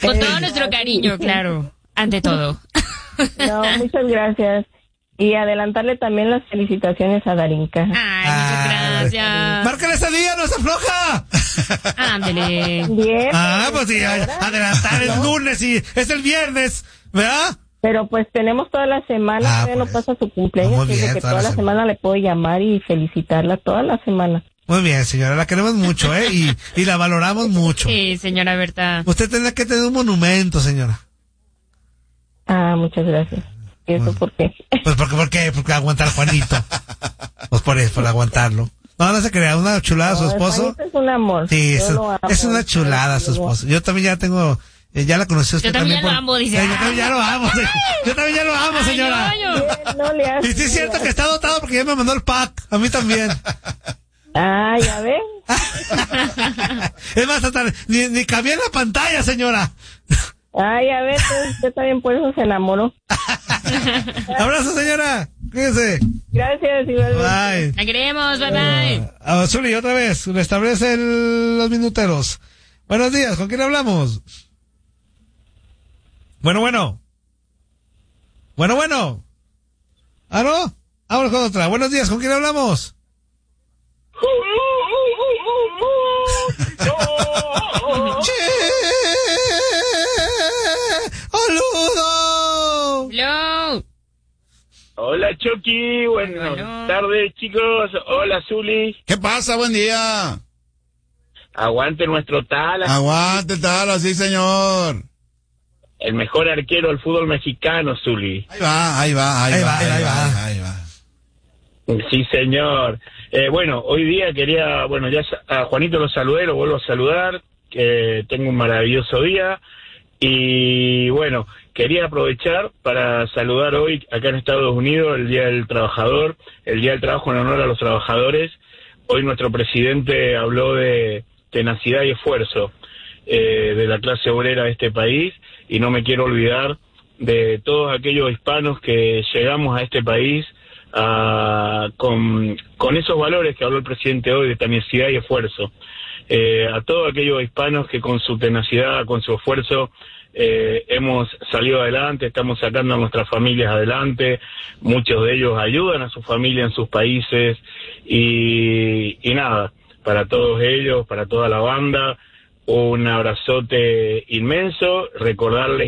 Con todo nuestro cariño, claro, ante todo. No, muchas gracias. Y adelantarle también las felicitaciones a Darinka. Ay, muchas gracias. ¡Márcale esa día, no se afloja! Ándele. Bien. Pues sí, adelantar el lunes y es el viernes, ¿verdad? Pero pues tenemos toda la semana, todavía no pasa su cumpleaños, Muy bien, así que toda la semana le puedo llamar y felicitarla toda la semana. Muy bien, señora, la queremos mucho, y la valoramos mucho. Sí, señora Berta. Usted tendrá que tener un monumento, señora. Muchas gracias. ¿Y eso por qué? Pues porque aguantar a Juanito. Pues por eso, por aguantarlo. No se crea, una chulada su esposo. Juanito es un amor. Sí, es una chulada su esposo. Yo también ya tengo, ya la conocí usted también. Yo también lo amo, dice. Yo también ya lo amo, yo también ya lo amo, señora. Bien, no le hace. Y sí es cierto que está dotado porque ya me mandó el pack, a mí también. Ya ven. Es más, hasta ni cabía en la pantalla, señora. A ver, usted también por eso se enamoró. Abrazo, señora. Cuídese. Gracias, igualmente. Bye. La queremos, bye. Zuli, otra vez, restablece los minuteros. Buenos días, ¿con quién hablamos? Bueno. Bueno. ¿No? Vamos con otra. Buenos días, ¿con quién hablamos? ¡Saludos! Hello. Hola, Chucky. Buenas tardes, chicos. Hola, Zuli. ¿Qué pasa? Buen día. Aguante nuestro Tala. Aguante Tala, sí, señor. El mejor arquero del fútbol mexicano, Zuli. Ahí va. Sí, señor. Hoy día quería, ya a Juanito lo saludé, lo vuelvo a saludar. Tengo un maravilloso día. Y quería aprovechar para saludar hoy acá en Estados Unidos el Día del Trabajador, el Día del Trabajo en honor a los trabajadores. Hoy nuestro presidente habló de tenacidad y esfuerzo de la clase obrera de este país, y no me quiero olvidar de todos aquellos hispanos que llegamos a este país con esos valores que habló el presidente hoy de tenacidad y esfuerzo. A todos aquellos hispanos que con su tenacidad, con su esfuerzo, hemos salido adelante, estamos sacando a nuestras familias adelante. Muchos de ellos ayudan a su familia en sus países, y nada, para todos ellos, para toda la banda, un abrazote inmenso, recordarles